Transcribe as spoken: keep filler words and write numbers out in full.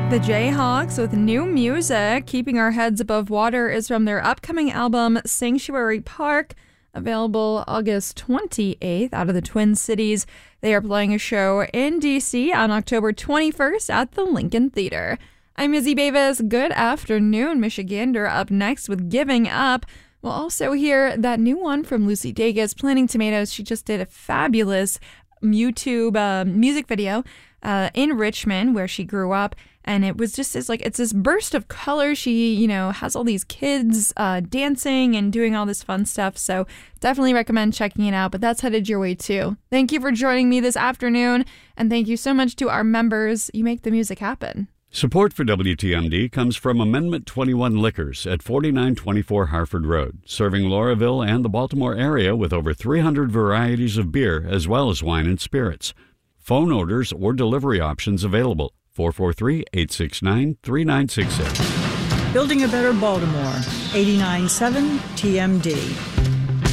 The Jayhawks with new music. Keeping Our Heads Above Water is from their upcoming album Sanctuary Park, available August twenty-eighth out of the Twin Cities. They are playing a show in D C on October twenty-first at the Lincoln Theater. I'm Izzy Bavis. Good afternoon, Michigander. Up next with Giving Up. We'll also hear that new one from Lucy Dacus, Planting Tomatoes. She just did a fabulous YouTube uh, music video uh, in Richmond, where she grew up. And it was just this, like, it's this burst of color. She, you know, has all these kids uh, dancing and doing all this fun stuff. So definitely recommend checking it out. But that's headed your way, too. Thank you for joining me this afternoon. And thank you so much to our members. You make the music happen. Support for W T M D comes from Amendment twenty-one Liquors at forty-nine twenty-four Harford Road, serving Lauraville and the Baltimore area with over three hundred varieties of beer as well as wine and spirits. Phone orders or delivery options available. four four three, eight six nine, three nine six six. Building a Better Baltimore, eighty-nine point seven T M D.